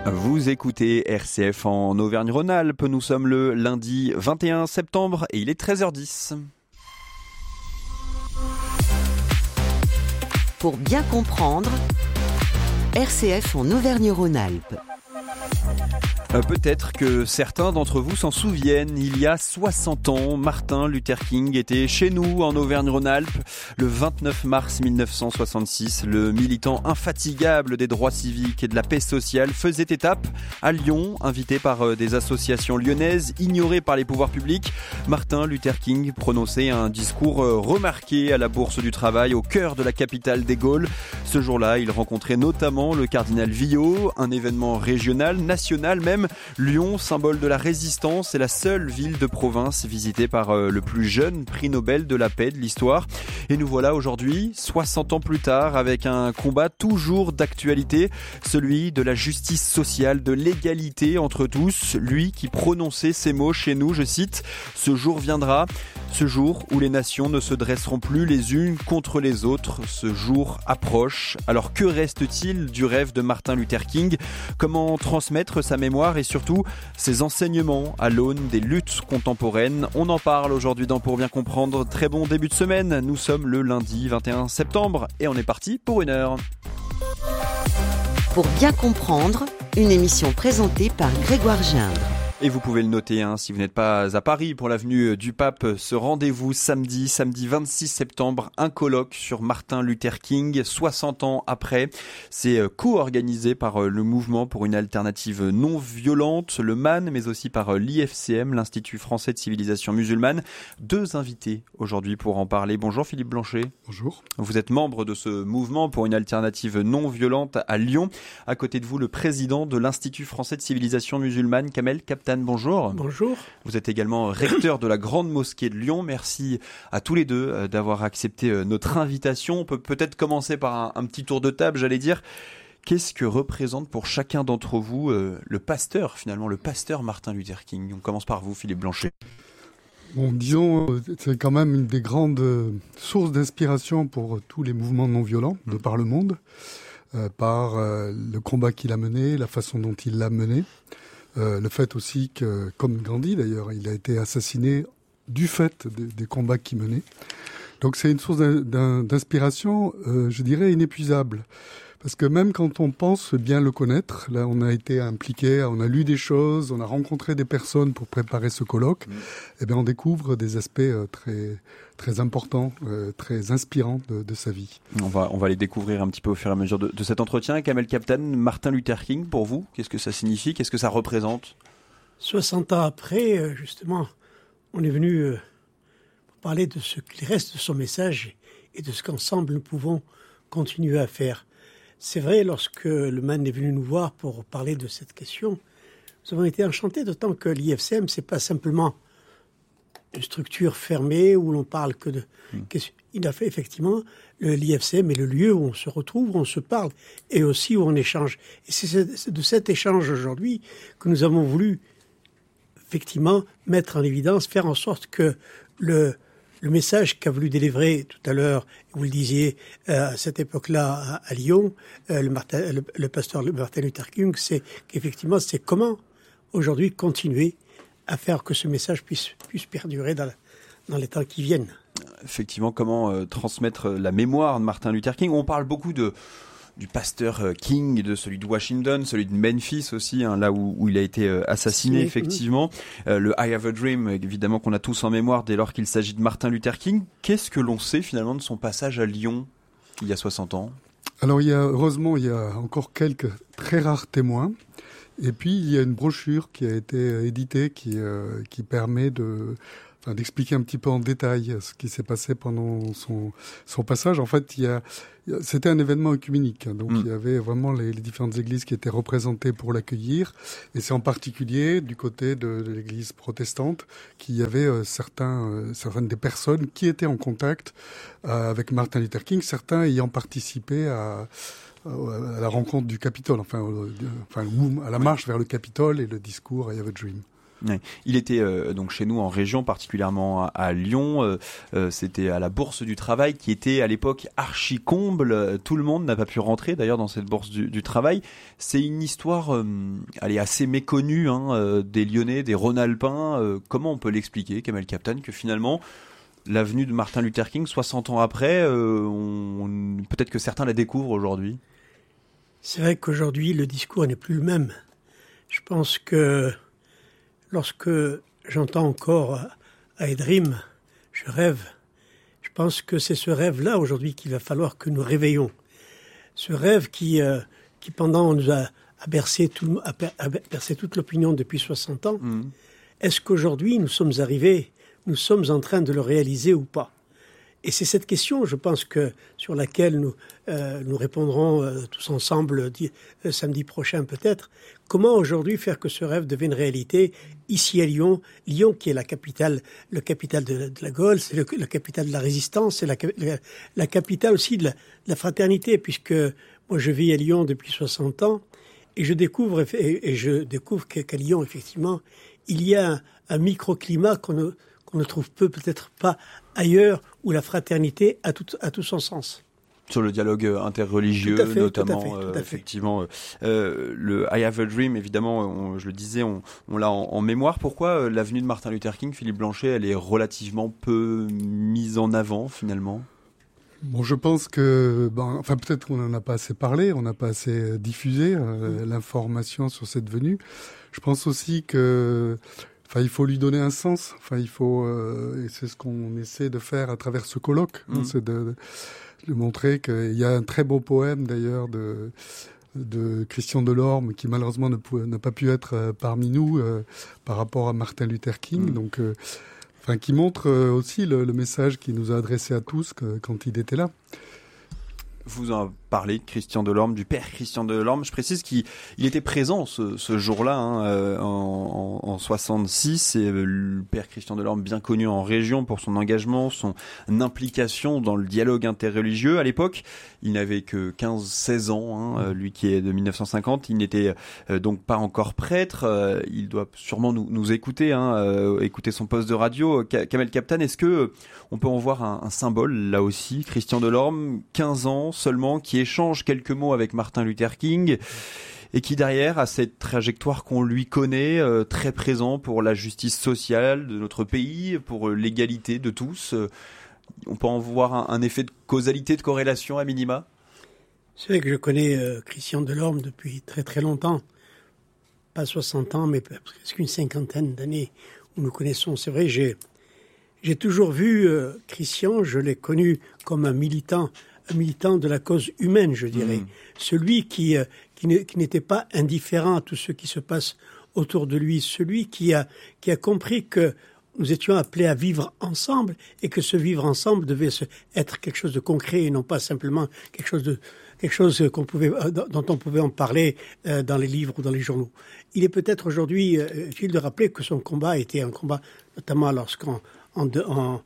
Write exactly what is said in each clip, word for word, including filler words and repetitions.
Vous écoutez R C F en Auvergne-Rhône-Alpes. Nous sommes le lundi vingt et un septembre et il est treize heures dix. Pour bien comprendre, R C F en Auvergne-Rhône-Alpes. Euh, peut-être que certains d'entre vous s'en souviennent, il y a soixante ans, Martin Luther King était chez nous en Auvergne-Rhône-Alpes. Le vingt-neuf mars mille neuf cent soixante-six, le militant infatigable des droits civiques et de la paix sociale faisait étape à Lyon, invité par euh, des associations lyonnaises, ignoré par les pouvoirs publics. Martin Luther King prononçait un discours euh, remarqué à la Bourse du Travail, au cœur de la capitale des Gaules. Ce jour-là, il rencontrait notamment le cardinal Villot, un événement régional, national même. Lyon, symbole de la résistance, est la seule ville de province visitée par euh, le plus jeune prix Nobel de la paix de l'histoire. Et nous voilà aujourd'hui, soixante ans plus tard, avec un combat toujours d'actualité, celui de la justice sociale, de l'égalité entre tous. Lui qui prononçait ces mots chez nous, je cite, « Ce jour viendra, ce jour où les nations ne se dresseront plus les unes contre les autres. Ce jour approche. » Alors que reste-t-il du rêve de Martin Luther King ? Comment transmettre sa mémoire et surtout ses enseignements à l'aune des luttes contemporaines ? On en parle aujourd'hui dans Pour bien comprendre. Très bon début de semaine. Nous sommes le lundi vingt et un septembre et on est parti pour une heure. Pour bien comprendre, une émission présentée par Grégoire Gindre. Et vous pouvez le noter, hein, si vous n'êtes pas à Paris pour l'avenue du Pape, ce rendez-vous samedi, samedi vingt-six septembre, un colloque sur Martin Luther King, soixante ans après. C'est co-organisé par le Mouvement pour une alternative non violente, le M A N, mais aussi par l'I F C M, l'Institut français de civilisation musulmane. Deux invités aujourd'hui pour en parler. Bonjour Philippe Blanchet. Bonjour. Vous êtes membre de ce Mouvement pour une alternative non violente à Lyon. À côté de vous, le président de l'Institut français de civilisation musulmane, Kamel Kaptan. Bonjour. Bonjour. Vous êtes également recteur de la Grande Mosquée de Lyon. Merci à tous les deux d'avoir accepté notre invitation. On peut peut-être commencer par un, un petit tour de table, j'allais dire. Qu'est-ce que représente pour chacun d'entre vous euh, le pasteur, finalement, le pasteur Martin Luther King ? On commence par vous, Philippe Blanchet. Bon, disons, c'est quand même une des grandes sources d'inspiration pour tous les mouvements non violents de par le monde, euh, par euh, le combat qu'il a mené, la façon dont il l'a mené. Euh, le fait aussi que, comme Gandhi d'ailleurs, il a été assassiné du fait des, des combats qu'il menait. Donc c'est une source d'un, d'inspiration, euh, je dirais, inépuisable. Parce que même quand on pense bien le connaître, là on a été impliqué, on a lu des choses, on a rencontré des personnes pour préparer ce colloque, mmh. et bien on découvre des aspects euh, très très importants, euh, très inspirants de, de sa vie. On va on va les découvrir un petit peu au fur et à mesure de, de cet entretien. Kamel Kaptan, Martin Luther King, pour vous, qu'est-ce que ça signifie ? Qu'est-ce que ça représente ? soixante ans après, justement, on est venu pour parler de ce qu'il reste de son message et de ce qu'ensemble nous pouvons continuer à faire. C'est vrai, lorsque le M A N est venu nous voir pour parler de cette question, nous avons été enchantés, d'autant que l'I F C M, c'est pas simplement une structure fermée où l'on parle que de... Mmh. Il a fait effectivement, le, l'I F C M est le lieu où on se retrouve, où on se parle, et aussi où on échange. Et c'est de cet échange aujourd'hui que nous avons voulu effectivement mettre en évidence, faire en sorte que le... Le message qu'a voulu délivrer tout à l'heure, vous le disiez, euh, à cette époque-là à, à Lyon, euh, le, Martin, le, le pasteur Martin Luther King, c'est qu'effectivement, c'est comment aujourd'hui continuer à faire que ce message puisse, puisse perdurer dans, la, dans les temps qui viennent. Effectivement, comment euh, transmettre la mémoire de Martin Luther King ? On parle beaucoup de... du pasteur King, de celui de Washington, celui de Memphis aussi, hein, là où, où il a été euh, assassiné, oui, effectivement. Mmh. Euh, le I Have a Dream, évidemment, qu'on a tous en mémoire dès lors qu'il s'agit de Martin Luther King. Qu'est-ce que l'on sait finalement de son passage à Lyon il y a soixante ans ? Alors, il y a, heureusement, il y a encore quelques très rares témoins. Et puis, il y a une brochure qui a été éditée qui, euh, qui permet de... Enfin, d'expliquer un petit peu en détail ce qui s'est passé pendant son, son passage. En fait, il y a, c'était un événement œcuménique. Donc, mmh. il y avait vraiment les, les différentes églises qui étaient représentées pour l'accueillir. Et c'est en particulier du côté de, de l'église protestante qu'il y avait euh, certains, euh, certaines des personnes qui étaient en contact euh, avec Martin Luther King, certains ayant participé à... à la rencontre du Capitole, enfin, euh, enfin à la marche vers le Capitole et le discours I Have a Dream. Ouais. Il était euh, donc chez nous en région, particulièrement à, à Lyon. Euh, euh, c'était à la Bourse du Travail qui était à l'époque archi comble. Tout le monde n'a pas pu rentrer d'ailleurs dans cette Bourse du, du Travail. C'est une histoire, euh, elle est assez méconnue hein, euh, des Lyonnais, des Rhône-Alpins. Euh, comment on peut l'expliquer, Kamel Kaptan, que finalement l'avenue de Martin Luther King, soixante ans après, euh, on, on, peut-être que certains la découvrent aujourd'hui. C'est vrai qu'aujourd'hui le discours n'est plus le même. Je pense que lorsque j'entends encore I Dream, je rêve, je pense que c'est ce rêve-là aujourd'hui qu'il va falloir que nous réveillons. Ce rêve qui, euh, qui pendant nous a, a, bercé tout, a, a bercé toute l'opinion depuis soixante ans. Mmh. Est-ce qu'aujourd'hui nous sommes arrivés, nous sommes en train de le réaliser ou pas ? Et c'est cette question, je pense, que sur laquelle nous, euh, nous répondrons euh, tous ensemble di- euh, samedi prochain peut-être. Comment aujourd'hui faire que ce rêve devienne réalité ici à Lyon, Lyon qui est la capitale, le capitale de, de la Gaule, c'est le, la capitale de la résistance, c'est la, la, la capitale aussi de la, de la fraternité, puisque moi je vis à Lyon depuis soixante ans et je découvre et, et je découvre qu'à Lyon effectivement il y a un, un microclimat qu'on ne qu'on ne trouve peu, peut-être pas ailleurs, où la fraternité a tout, a tout son sens. Sur le dialogue interreligieux, tout à fait, notamment, tout à fait, tout à fait. Euh, effectivement. Euh, le I Have a Dream, évidemment, on, je le disais, on, on l'a en, en mémoire. Pourquoi euh, l'avenue de Martin Luther King, Philippe Blanchet, elle est relativement peu mise en avant, finalement ? Bon, je pense que, ben, enfin, peut-être qu'on n'en a pas assez parlé, on n'a pas assez diffusé euh, mmh. l'information sur cette venue. Je pense aussi que Enfin, il faut lui donner un sens. Enfin, il faut, euh, et c'est ce qu'on essaie de faire à travers ce colloque, mmh. hein, c'est de, de montrer qu'il y a un très beau poème d'ailleurs de, de Christian Delorme qui malheureusement ne pouvait, n'a pas pu être euh, parmi nous euh, par rapport à Martin Luther King. Mmh. Donc, euh, enfin, qui montre euh, aussi le, le message qu'il nous a adressé à tous que, quand il était là. Vous en parlez, Christian Delorme, du père Christian Delorme. Je précise qu'il il était présent ce, ce jour-là, hein, euh, en, en, en soixante-six. Et euh, le père Christian Delorme, bien connu en région pour son engagement, son implication dans le dialogue interreligieux. À l'époque, il n'avait que quinze seize ans, hein, lui qui est de mille neuf cent cinquante. Il n'était euh, donc pas encore prêtre. Euh, il doit sûrement nous, nous écouter, hein, euh, écouter son poste de radio. Kamel Kaptan, est-ce que on peut en voir un, un symbole là aussi, Christian Delorme, quinze ans seulement, qui échange quelques mots avec Martin Luther King et qui derrière a cette trajectoire qu'on lui connaît, euh, très présent pour la justice sociale de notre pays, pour euh, l'égalité de tous. Euh, on peut en voir un, un effet de causalité, de corrélation à minima ? C'est vrai que je connais euh, Christian Delorme depuis très très longtemps, pas soixante ans, mais presque une cinquantaine d'années où nous connaissons. C'est vrai, j'ai, j'ai toujours vu euh, Christian, je l'ai connu comme un militant, un militant de la cause humaine, je dirais. Mmh. Celui qui, euh, qui, ne, qui n'était pas indifférent à tout ce qui se passe autour de lui. Celui qui a, qui a compris que nous étions appelés à vivre ensemble et que ce vivre ensemble devait se, être quelque chose de concret et non pas simplement quelque chose de, quelque chose qu'on pouvait, dont on pouvait en parler euh, dans les livres ou dans les journaux. Il est peut-être aujourd'hui euh, utile de rappeler que son combat était un combat, notamment lorsqu'en, en, en,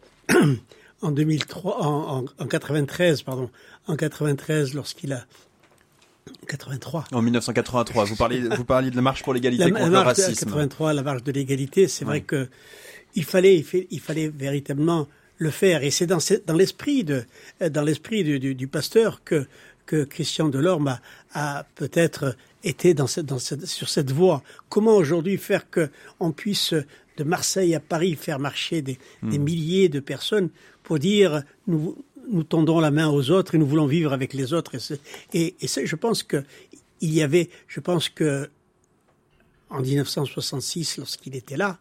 en deux mille trois, en, en, en quatre-vingt-treize, pardon, en quatre-vingt-treize, lorsqu'il a quatre-vingt-trois. En mille neuf cent quatre-vingt-trois, vous parliez, vous parliez de la marche pour l'égalité la, contre la le marche racisme. De quatre-vingt-trois, la marche de l'égalité, c'est ouais. vrai que il fallait, il, fait, il fallait véritablement le faire, et c'est dans, dans l'esprit de, dans l'esprit du, du, du pasteur que que Christian Delorme a, a peut-être été dans cette, dans cette, sur cette voie. Comment aujourd'hui faire que on puisse de Marseille à Paris faire marcher des, mmh. des milliers de personnes pour dire nous nous tendons la main aux autres et nous voulons vivre avec les autres. Et, et, et ça, je pense que il y avait, je pense que en dix-neuf cent soixante-six, lorsqu'il était là,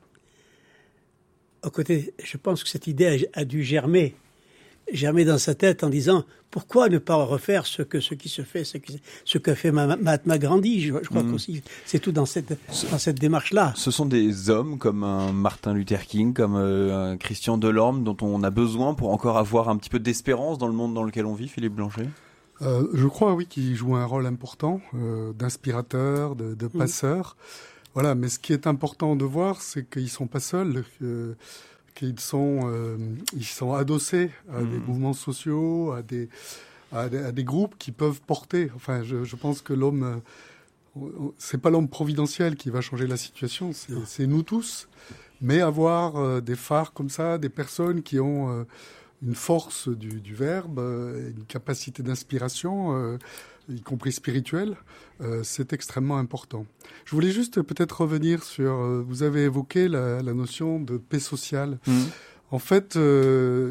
à côté, je pense que cette idée a, a dû germer, germer dans sa tête en disant pourquoi ne pas refaire ce que ce qui se fait, ce, qui, ce que fait Mahatma Gandhi. Je, je crois mmh. qu'aussi c'est tout dans cette dans cette démarche-là. Ce sont des hommes comme un Martin Luther King, comme euh, un Christian Delorme, dont on a besoin pour encore avoir un petit peu d'espérance dans le monde dans lequel on vit, Philippe Blanchet. Euh, je crois, oui, qu'ils jouent un rôle important euh, d'inspirateur, de, de passeur. Mmh. Voilà, mais ce qui est important de voir, c'est qu'ils sont pas seuls. Euh, qu'ils sont, euh, ils sont adossés à mmh. des mouvements sociaux, à des, à des, à des groupes qui peuvent porter. Enfin, je, je pense que l'homme, c'est pas l'homme providentiel qui va changer la situation, c'est, c'est nous tous. Mais avoir euh, des phares comme ça, des personnes qui ont euh, une force du, du verbe, euh, une capacité d'inspiration, euh, y compris spirituelle, euh, c'est extrêmement important. Je voulais juste peut-être revenir sur, euh, vous avez évoqué la, la notion de paix sociale. Mmh. En fait, euh,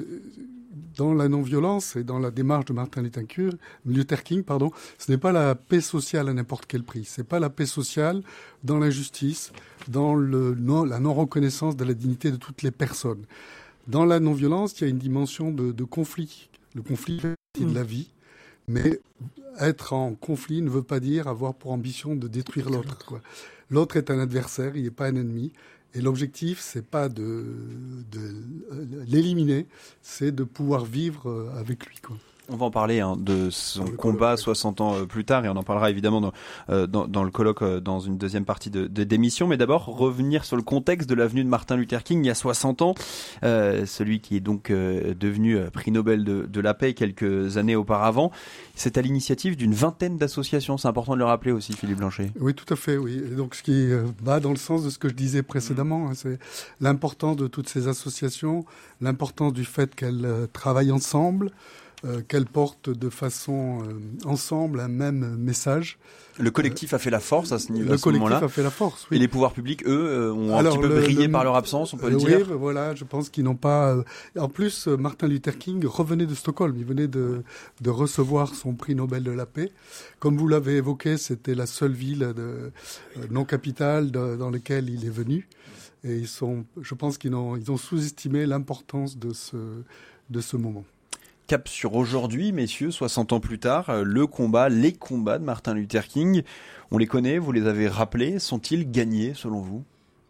dans la non-violence et dans la démarche de Martin Luther King, pardon, ce n'est pas la paix sociale à n'importe quel prix. C'est pas la paix sociale dans l'injustice, dans le non, la non-reconnaissance de la dignité de toutes les personnes. Dans la non-violence, il y a une dimension de, de conflit. Le conflit fait partie de la vie, mais être en conflit ne veut pas dire avoir pour ambition de détruire l'autre, quoi. L'autre est un adversaire, il n'est pas un ennemi. Et l'objectif, c'est pas de, de l'éliminer, c'est de pouvoir vivre avec lui, quoi. On va en parler hein, de son combat soixante ans plus tard et on en parlera évidemment dans, euh, dans, dans le colloque euh, dans une deuxième partie de, de d'émission. Mais d'abord, revenir sur le contexte de l'avenue de Martin Luther King il y a soixante ans. Euh, celui qui est donc euh, devenu euh, prix Nobel de, de la paix quelques années auparavant. C'est à l'initiative d'une vingtaine d'associations. C'est important de le rappeler aussi, Philippe Blanchet. Oui, tout à fait, oui. Et donc, ce qui euh, va dans le sens de ce que je disais précédemment, mmh. hein, c'est l'importance de toutes ces associations, l'importance du fait qu'elles euh, travaillent ensemble, Euh, qu'elles portent de façon euh, ensemble un même message. Le collectif euh, a fait la force à ce niveau. Le collectif a fait la force, oui. Et les pouvoirs publics, eux, euh, ont Alors, un petit peu le, brillé le, par leur absence, on peut euh, le oui, dire. Oui, voilà, je pense qu'ils n'ont pas... Euh... En plus, Martin Luther King revenait de Stockholm. Il venait de, de recevoir son prix Nobel de la paix. Comme vous l'avez évoqué, c'était la seule ville de, euh, non capitale de, dans laquelle il est venu. Et ils sont, je pense qu'ils ont, ils ont sous-estimé l'importance de ce, de ce moment. Cap sur aujourd'hui, messieurs, soixante ans plus tard, le combat, les combats de Martin Luther King, on les connaît, vous les avez rappelés, sont-ils gagnés selon vous ?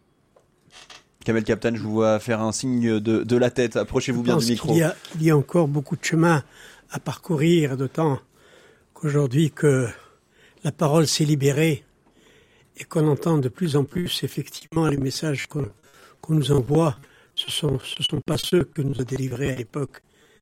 Kamel Kaptan, je vous vois faire un signe de, de la tête, approchez-vous bien du micro. Il y, a, il y a encore beaucoup de chemin à parcourir, d'autant qu'aujourd'hui que la parole s'est libérée et qu'on entend de plus en plus effectivement les messages qu'on, qu'on nous envoie, ce sont, ce sont pas ceux que nous a délivrés à l'époque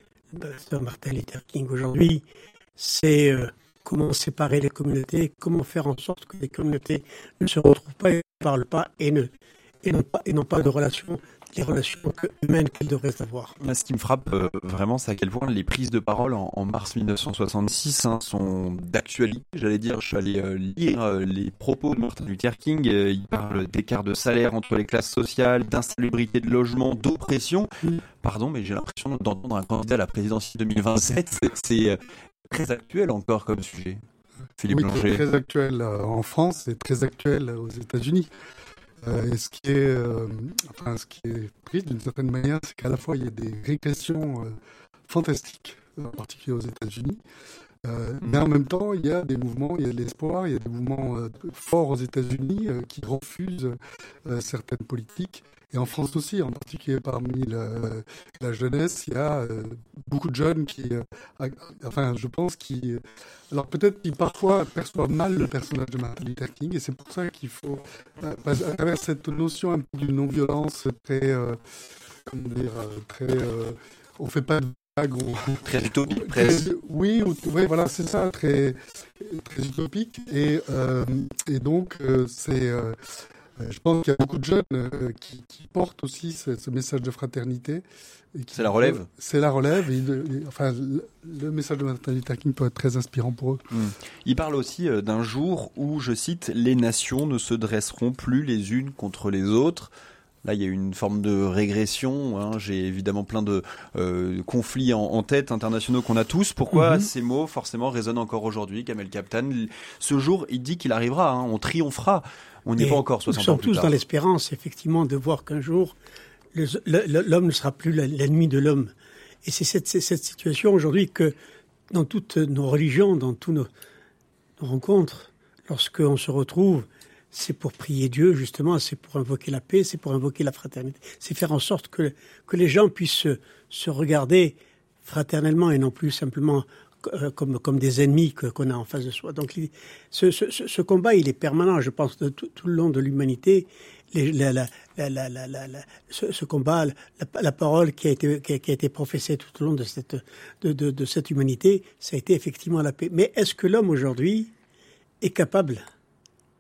de Martin Luther King. Aujourd'hui, c'est euh, comment séparer les communautés, comment faire en sorte que les communautés ne se retrouvent pas et ne parlent pas et, ne, et, n'ont, pas, et n'ont pas de relations, les relations humaines qu'elles devraient avoir. Ce qui me frappe euh, vraiment, c'est à quel point les prises de parole en, en mars mille neuf cent soixante-six hein, sont d'actualité. J'allais dire, je suis allé euh, lire euh, les propos de Martin Luther King. Euh, il parle d'écart de salaire entre les classes sociales, d'insalubrité de logement, d'oppression. Mmh. Pardon, mais j'ai l'impression d'entendre un candidat à la présidentielle deux mille vingt-sept. C'est, c'est euh, très actuel encore comme sujet. Philippe oui, Blanchet. Très actuel en France et très actuel aux États-Unis. Euh, et ce qui est, euh, enfin, ce qui est triste d'une certaine manière, c'est qu'à la fois il y a des régressions euh, fantastiques, en particulier aux États-Unis, euh, mais en même temps il y a des mouvements, il y a de l'espoir, il y a des mouvements euh, forts aux États-Unis euh, qui refusent euh, certaines politiques. Et en France aussi, en particulier parmi le, la jeunesse, il y a euh, beaucoup de jeunes qui, euh, enfin, je pense, qui, alors peut-être qui parfois perçoivent mal le personnage de Martin Luther King, et c'est pour ça qu'il faut, euh, à travers cette notion un peu d'une non-violence très, euh, comment dire, très, euh, on fait pas de vagues, on... très utopique, très, oui, ou, oui, voilà, c'est ça, très, très utopique, et euh, et donc euh, c'est euh, je pense qu'il y a beaucoup de jeunes euh, qui, qui portent aussi ce, ce message de fraternité. Et qui, c'est la relève euh, C'est la relève. Et, et, enfin, le, le message de Martin Luther King peut être très inspirant pour eux. Mmh. Il parle aussi euh, d'un jour où, je cite, « les nations ne se dresseront plus les unes contre les autres ». Là, il y a une forme de régression. Hein. J'ai évidemment plein de euh, conflits en, en tête internationaux qu'on a tous. Pourquoi mmh. ces mots, forcément, résonnent encore aujourd'hui, Kamel Kaptan ? Ce jour, il dit qu'il arrivera. Hein. On triomphera. On n'y est pas encore soixante ans plus tard. Nous sommes tous dans l'espérance, effectivement, de voir qu'un jour, le, le, l'homme ne sera plus l'ennemi de l'homme. Et c'est cette, c'est cette situation aujourd'hui que, dans toutes nos religions, dans toutes nos, nos rencontres, lorsqu'on se retrouve, c'est pour prier Dieu, justement, c'est pour invoquer la paix, c'est pour invoquer la fraternité. C'est faire en sorte que, que les gens puissent se, se regarder fraternellement et non plus simplement Comme, comme des ennemis que, qu'on a en face de soi. Donc, ce, ce, ce combat, il est permanent, je pense, de tout, tout le long de l'humanité. Les, la, la, la, la, la, la, la, ce, ce combat, la, la parole qui a été, qui a, qui a été professée tout au long de cette, de, de, de cette humanité, ça a été effectivement la paix. Mais est-ce que l'homme aujourd'hui est capable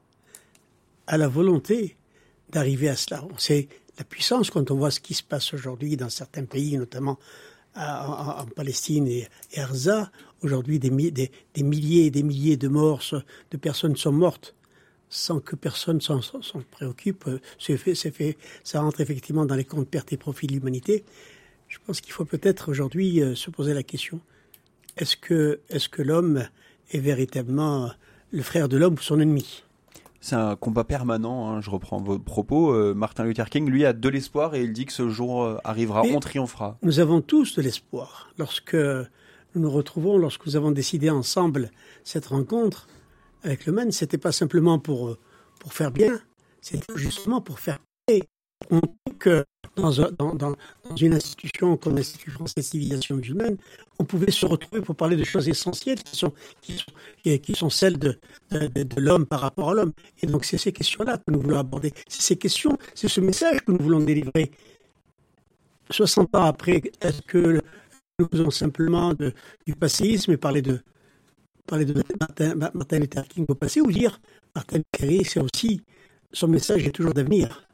à la volonté d'arriver à cela. On sait la puissance quand on voit ce qui se passe aujourd'hui dans certains pays, notamment à, en, en Palestine et, et à Gaza. Aujourd'hui, des, des, des milliers et des milliers de morts, de personnes sont mortes sans que personne s'en, s'en préoccupe. C'est fait, c'est fait, ça rentre effectivement dans les comptes pertes et profits de l'humanité. Je pense qu'il faut peut-être aujourd'hui euh, se poser la question, est-ce que, est-ce que l'homme est véritablement le frère de l'homme ou son ennemi ? C'est un combat permanent, hein, je reprends vos propos. Euh, Martin Luther King, lui, a de l'espoir et il dit que ce jour euh, arrivera, mais on triomphera. Nous avons tous de l'espoir. Lorsque nous nous retrouvons, lorsque nous avons décidé ensemble cette rencontre avec le M A N, c'était pas simplement pour, pour faire bien, c'était justement pour faire paix. On dit que dans, un, dans, dans, dans une institution comme l'Institut français de civilisation musulmane, on pouvait se retrouver pour parler de choses essentielles qui sont, qui sont, qui sont celles de, de, de, de l'homme par rapport à l'homme. Et donc c'est ces questions-là que nous voulons aborder. C'est ces questions, c'est ce message que nous voulons délivrer. soixante ans après, est-ce que nous faisons simplement de, du passéisme et parler de, parler de Martin, Martin Luther King au passé, ou dire Martin Luther King, c'est aussi, son message est toujours d'avenir.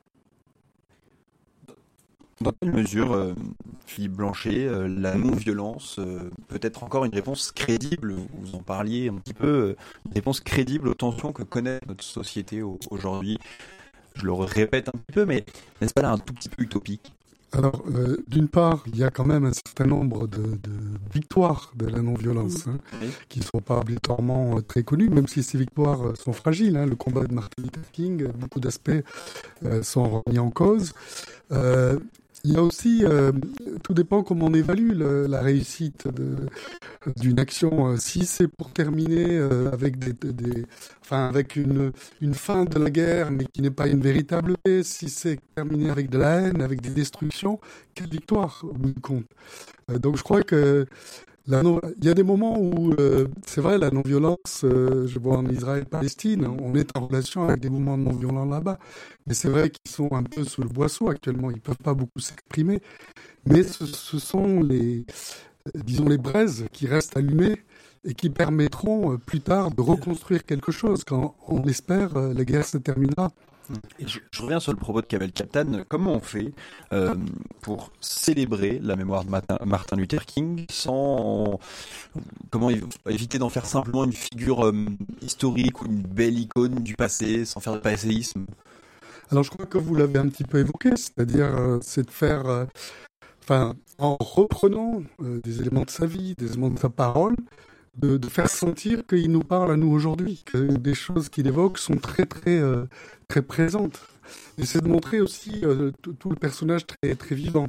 Dans quelle mesure, euh, Philippe Blanchet, euh, la non-violence euh, peut être encore une réponse crédible, vous en parliez un petit peu, euh, une réponse crédible aux tensions que connaît notre société au, aujourd'hui. Je le répète un petit peu, mais n'est-ce pas là un tout petit peu utopique ? Alors, euh, d'une part, il y a quand même un certain nombre de, de victoires de la non-violence, hein, oui. qui ne sont pas obligatoirement euh, très connues, même si ces victoires euh, sont fragiles. Hein. Le combat de Martin Luther King, beaucoup d'aspects euh, sont remis en cause. Euh, Il y a aussi, euh, tout dépend comment on évalue le, la réussite de, d'une action. Si c'est pour terminer euh, avec des, des, enfin avec une, une fin de la guerre, mais qui n'est pas une véritable paix, si c'est terminé avec de la haine, avec des destructions, quelle victoire au bout du compte. Euh, donc je crois que la non, il y a des moments où, euh, c'est vrai, la non-violence, euh, je vois en Israël-Palestine, on est en relation avec des mouvements non-violents là-bas, mais c'est vrai qu'ils sont un peu sous le boisseau actuellement, ils ne peuvent pas beaucoup s'exprimer, mais ce, ce sont les, disons, les braises qui restent allumées et qui permettront euh, plus tard de reconstruire quelque chose, quand on espère euh, la guerre se terminera. Je, je reviens sur le propos de Kamel Kaptan. Comment on fait euh, pour célébrer la mémoire de Martin, Martin Luther King sans comment éviter d'en faire simplement une figure euh, historique ou une belle icône du passé, sans faire de passéisme ? Alors je crois que vous l'avez un petit peu évoqué, c'est-à-dire euh, c'est de faire, euh, enfin en reprenant euh, des éléments de sa vie, des éléments de sa parole, De, de faire sentir qu'il nous parle à nous aujourd'hui, que des choses qu'il évoque sont très très euh, très présentes. Et c'est de montrer aussi euh, tout, tout le personnage très très vivant.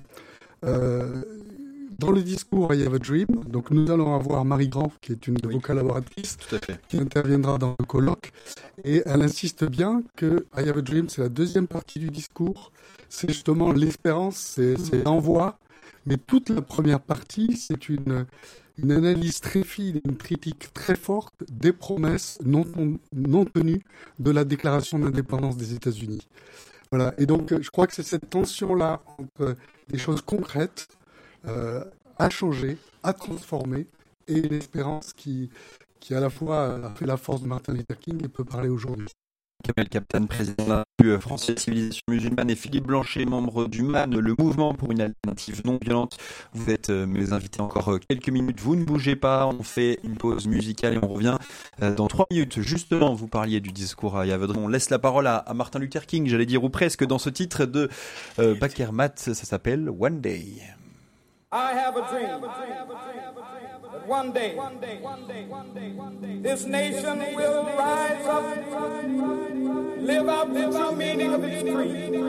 Euh, dans le discours I Have a Dream, donc nous allons avoir Marie Grand, qui est une de oui. vos collaboratrices, tout à fait. qui interviendra dans le colloque, et elle insiste bien que I Have a Dream, c'est la deuxième partie du discours, c'est justement l'espérance, c'est, c'est l'envoi, mais toute la première partie, c'est une une analyse très fine, une critique très forte des promesses non, non tenues de la déclaration d'indépendance des États-Unis. Voilà. Et donc, je crois que c'est cette tension-là entre des choses concrètes euh, à changer, à transformer, et l'espérance qui, qui à la fois a fait la force de Martin Luther King et peut parler aujourd'hui. Kamel Kaptan, président de l'Institut français de civilisation musulmane, et Philippe Blanchet, membre du M A N, le mouvement pour une alternative non violente. Vous êtes euh, mes invités encore euh, quelques minutes. Vous ne bougez pas. On fait une pause musicale et on revient euh, dans trois minutes. Justement, vous parliez du discours à Yavedron. On laisse la parole à, à Martin Luther King, j'allais dire, ou presque, dans ce titre de euh, Bakr Mat. Ça s'appelle One Day. I have a dream that one day this nation will rise up, live out the true meaning of its creed.